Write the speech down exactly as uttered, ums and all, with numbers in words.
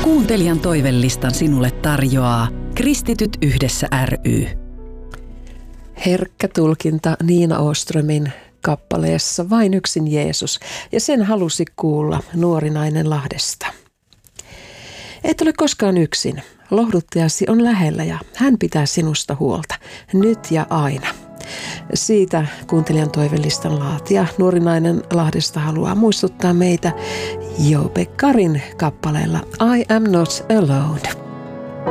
Kuuntelijan toivelistan sinulle tarjoaa Kristityt yhdessä ry. Herkkä tulkinta Niina Åströmin kappaleessa Vain yksin Jeesus, ja sen halusi kuulla nuori nainen Lahdesta. Et ole koskaan yksin. Lohduttajasi on lähellä ja hän pitää sinusta huolta, nyt ja aina. Siitä kuuntelijan toivelistan laatija nuori nainen Lahdesta haluaa muistuttaa meitä Jope Karin kappaleella I am not alone.